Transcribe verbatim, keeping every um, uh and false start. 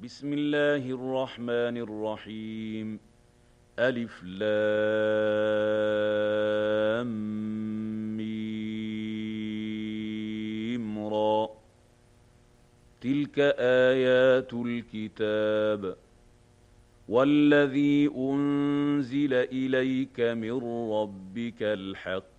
بسم الله الرحمن الرحيم. ألف لام ميم را. تلك آيات الكتاب والذي أنزل إليك من ربك الحق